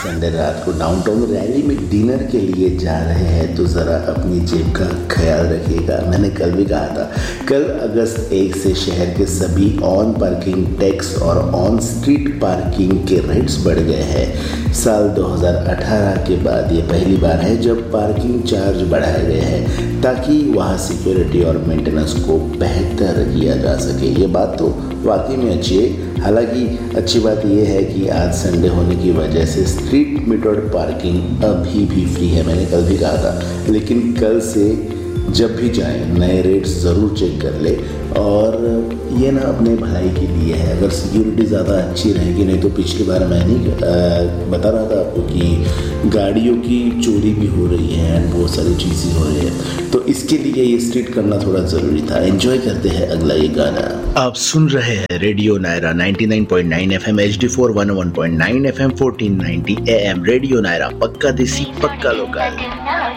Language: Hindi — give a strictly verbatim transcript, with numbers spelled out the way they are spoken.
संडे रात को डाउनटाउन रैली में डिनर के लिए जा रहे हैं तो ज़रा अपनी जेब का ख्याल रखिएगा। मैंने कल भी कहा था, कल अगस्त एक से शहर के सभी ऑन पार्किंग टैक्स और ऑन स्ट्रीट पार्किंग के रेट्स बढ़ गए हैं। साल दो हज़ार अठारह के बाद ये पहली बार है जब पार्किंग चार्ज बढ़ाए गए हैं ताकि वहाँ सिक्योरिटी और मेंटेनेंस को बेहतर किया जा सके। ये बात तो वाकई में अच्छी है। हालांकि अच्छी बात यह है कि आज संडे होने की वजह से स्ट्रीट मीटर्ड पार्किंग अभी भी फ्री है। मैंने कल भी कहा था, लेकिन कल से जब भी जाएं नए रेट्स ज़रूर चेक कर ले। और ये ना अपने भलाई के लिए है, अगर सिक्योरिटी ज़्यादा अच्छी रहेगी। नहीं तो पिछली बार मैं नहीं आ, बता रहा था आपको कि गाड़ियों की चोरी भी हो रही है एंड बहुत सारी चीज़ें हो रही है, तो इसके लिए ये स्ट्रिक्ट करना थोड़ा ज़रूरी था। एंजॉय करते हैं अगला ये गाना। आप सुन रहे हैं radio Naira ninety nine point nine F M H D four one one point nine F M fourteen ninety A M. Radio Naira, पक्का देसी पक्का लोकल।